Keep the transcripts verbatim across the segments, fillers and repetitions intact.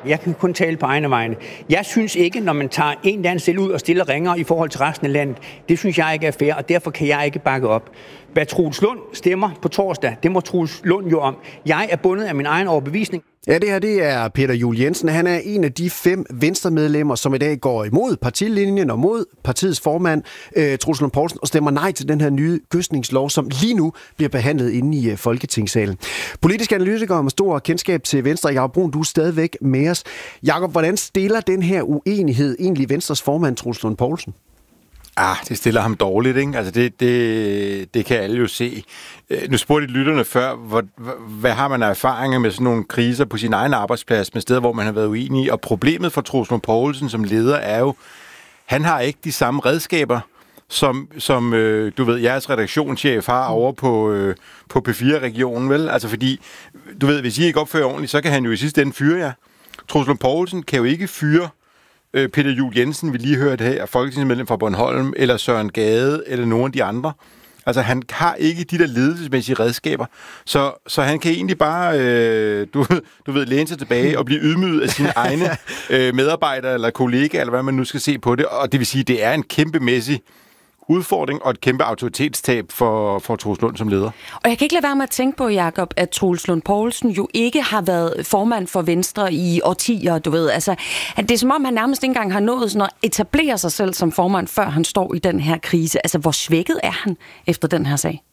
Jeg kan kun tale på egne vegne. Jeg synes ikke, når man tager en eller anden selv ud og stiller ringere i forhold til resten af landet, det synes jeg ikke er fair, og derfor kan jeg ikke bakke op. Hvad Troels Lund stemmer på torsdag, det må Troels Lund jo om. Jeg er bundet af min egen overbevisning. Ja, det her det er Peter Juel Jensen. Han er en af de fem Venstre-medlemmer, som i dag går imod partilinjen og mod partiets formand, øh, Troels Lund Poulsen, og stemmer nej til den her nye gødskningslov, som lige nu bliver behandlet inde i uh, Folketingssalen. Politisk analytiker med stor kendskab til Venstre, Jakob Bruun, du er stadigvæk med os. Jakob, hvordan stiller den her uenighed egentlig Venstres formand, Troels Lund Poulsen? Ah, det stiller ham dårligt, ikke? Altså, det, det, det kan alle jo se. Nu spurgte de lytterne før, hvad, hvad har man af erfaringer med sådan nogle kriser på sin egen arbejdsplads, med steder, hvor man har været uenig? Og problemet for Troels Lund Poulsen som leder er jo, han har ikke de samme redskaber, som, som øh, du ved, jeres redaktionschef har over på, øh, på P fire-regionen, vel? Altså, fordi, du ved, hvis I ikke opfører ordentligt, så kan han jo i sidste ende fyre jer. Troels Lund Poulsen kan jo ikke fyre Peter Juel Jensen, vi lige hørte her, folketingsmedlem fra Bornholm, eller Søren Gade, eller nogle af de andre. Altså, han har ikke de der ledelsesmæssige redskaber, så, så han kan egentlig bare, øh, du, du ved, læne sig tilbage og blive ydmyget af sine egne øh, medarbejdere eller kollegaer, eller hvad man nu skal se på det. Og det vil sige, det er en kæmpemæssig udfordring og et kæmpe autoritetstab for, for Troels Lund som leder. Og jeg kan ikke lade være med at tænke på, Jakob, at Troels Lund Poulsen jo ikke har været formand for Venstre i årtier, du ved. Altså, at det er som om, han nærmest ikke engang har nået sådan at etablere sig selv som formand, før han står i den her krise. Altså, hvor svækket er han efter den her sag?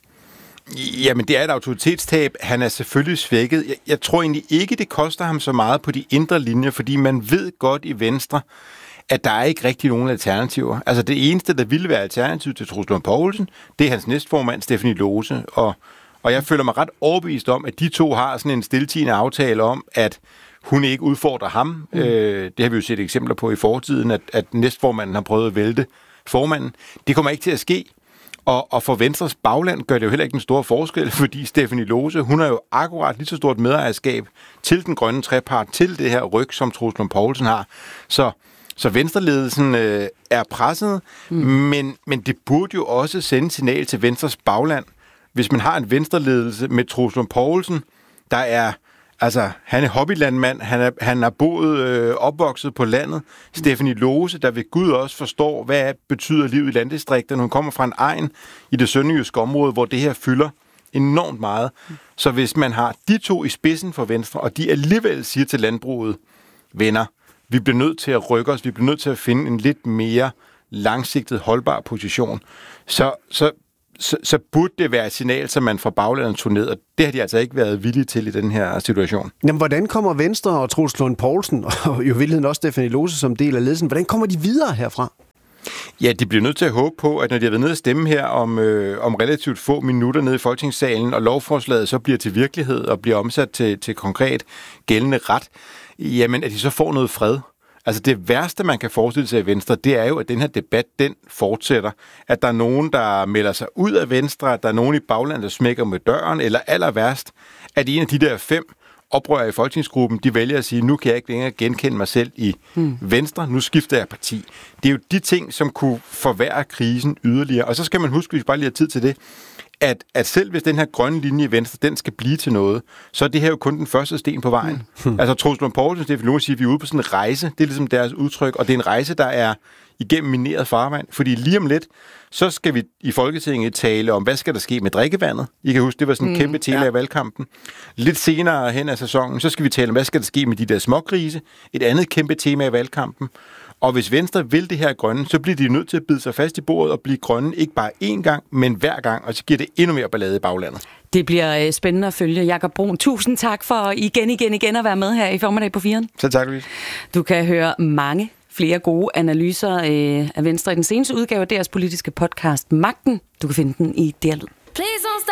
Jamen, det er et autoritetstab. Han er selvfølgelig svækket. Jeg, jeg tror egentlig ikke, det koster ham så meget på de indre linjer, fordi man ved godt i Venstre, at der er ikke rigtig nogen alternativer. Altså det eneste, der ville være alternativ til Troels Lund Poulsen, det er hans næstformand, Stephanie Lose. Og, og jeg føler mig ret overbevist om, at de to har sådan en stiltiende aftale om, at hun ikke udfordrer ham. Mm. Øh, det har vi jo set eksempler på i fortiden, at, at næstformanden har prøvet at vælte formanden. Det kommer ikke til at ske. Og, og for Venstres bagland gør det jo heller ikke en stor forskel, fordi Stephanie Lose, hun har jo akkurat lige så stort medejerskab til den grønne trepart, til det her ryg, som Troels Lund Poulsen har. Så Så venstreledelsen øh, er presset, mm. men, men det burde jo også sende signal til Venstres bagland, hvis man har en venstreledelse med Troels Lund Poulsen, der er, altså, han er hobbylandmand, han er, han er boet, øh, opvokset på landet. Mm. Stephanie Lose, der ved Gud også forstår, hvad betyder livet i landdistrikterne. Hun kommer fra en egen i det sønderjyske område, hvor det her fylder enormt meget. Mm. Så hvis man har de to i spidsen for Venstre, og de alligevel siger til landbruget, venner, vi bliver nødt til at rykke os, vi bliver nødt til at finde en lidt mere langsigtet, holdbar position, så, så, så, så burde det være et signal, som man fra baglandet tog ned, og det har de altså ikke været villige til i den her situation. Jamen, hvordan kommer Venstre og Troels Lund Poulsen, og i virkeligheden også Stephanie Lose som del af ledelsen, hvordan kommer de videre herfra? Ja, de bliver nødt til at håbe på, at når de har været nede at stemme her om, øh, om relativt få minutter nede i Folketingssalen, og lovforslaget så bliver til virkelighed og bliver omsat til, til konkret gældende ret, jamen at de så får noget fred. Altså det værste, man kan forestille sig i Venstre, det er jo, at den her debat, den fortsætter. At der er nogen, der melder sig ud af Venstre, at der er nogen i baglandet, der smækker med døren, eller aller værst, at en af de der fem oprører i folketingsgruppen, de vælger at sige, nu kan jeg ikke længere genkende mig selv i hmm. Venstre, nu skifter jeg parti. Det er jo de ting, som kunne forværre krisen yderligere. Og så skal man huske, hvis vi bare lige har tid til det, at, at selv hvis den her grønne linje i Venstre, den skal blive til noget, så er det her jo kun den første sten på vejen. Hmm. Altså Troels Lund Poulsen, det vil nogen sige, at vi er ude på sådan en rejse, det er ligesom deres udtryk, og det er en rejse, der er igennem mineret farvand, fordi lige om lidt, så skal vi i Folketinget tale om, hvad skal der ske med drikkevandet. I kan huske, det var sådan en mm, kæmpe tema ja. i valgkampen. Lidt senere hen af sæsonen, så skal vi tale om, hvad skal der ske med de der smågrise. Et andet kæmpe tema i valgkampen. Og hvis Venstre vil det her grønne, så bliver de nødt til at bide sig fast i bordet og blive grønne, ikke bare én gang, men hver gang, og så giver det endnu mere ballade i baglandet. Det bliver spændende at følge. Jakob Bruun, tusind tak for igen, igen, igen at være med her i formiddag på Firen. Så tak, Louise. Du kan høre mange flere gode analyser af Venstre i den seneste udgave af deres politiske podcast Magten. Du kan finde den i D R Lyd.